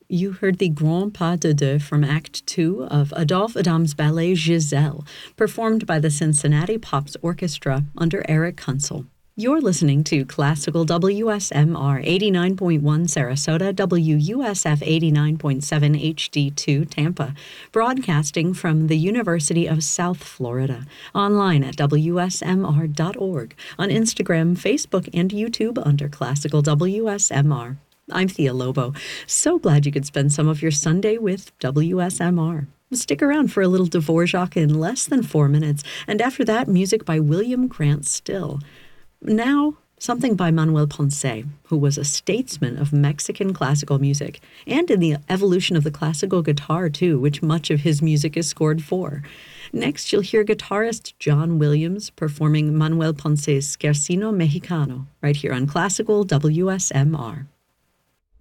You heard the Grand Pas de Deux from Act 2 of Adolphe Adam's ballet Giselle, performed by the Cincinnati Pops Orchestra under Eric Kunsel. You're listening to Classical WSMR 89.1 Sarasota, WUSF 89.7 HD2 Tampa, broadcasting from the University of South Florida, online at WSMR.org, on Instagram, Facebook, and YouTube under Classical WSMR. I'm Thea Lobo. So glad you could spend some of your Sunday with WSMR. Stick around for a little Dvorak in less than 4 minutes, and after that, music by William Grant Still. Now, something by Manuel Ponce, who was a statesman of Mexican classical music, and in the evolution of the classical guitar, too, which much of his music is scored for. Next, you'll hear guitarist John Williams performing Manuel Ponce's Scherzo Mexicano, right here on Classical WSMR.